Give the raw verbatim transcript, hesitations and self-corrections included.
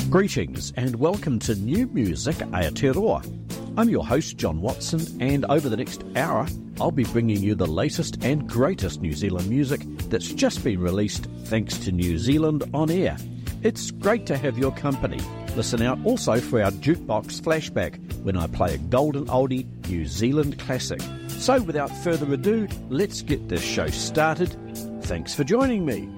Greetings and welcome to New Music Aotearoa. I'm your host John Watson, and over the next hour I'll be bringing you the latest and greatest New Zealand music that's just been released thanks to New Zealand On Air. It's great to have your company. Listen out also for our Jukebox Flashback when I play a golden oldie New Zealand classic. So without further ado, let's get this show started. Thanks for joining me.